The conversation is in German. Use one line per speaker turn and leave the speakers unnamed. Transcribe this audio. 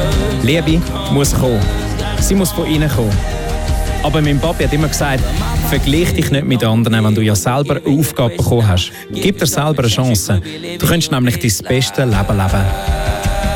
Liebe muss kommen. Sie muss von innen kommen. Aber mein Papi hat immer gesagt, vergleich dich nicht mit anderen, wenn du ja selber eine Aufgabe bekommen hast. Gib dir selber eine Chance. Du könntest nämlich dein bestes Leben leben.